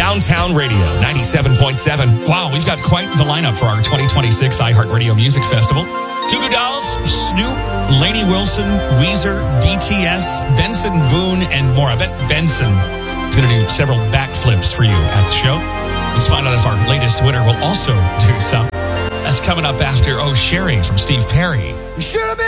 Downtown Radio, 97.7. Wow, we've got quite the lineup for our 2026 iHeartRadio Music Festival. Goo Goo Dolls, Snoop, Lainey Wilson, Weezer, BTS, Benson Boone, and more. I bet Benson is going to do several backflips for you at the show. Let's find out if our latest winner will also do some. That's coming up after Oh Sherry from Steve Perry. You should have been